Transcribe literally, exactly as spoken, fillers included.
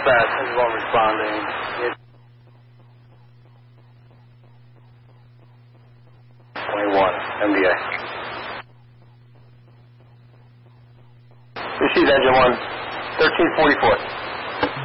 dispatch, engine one responding. twenty-one, M D A. Received, engine one, thirteen forty-four.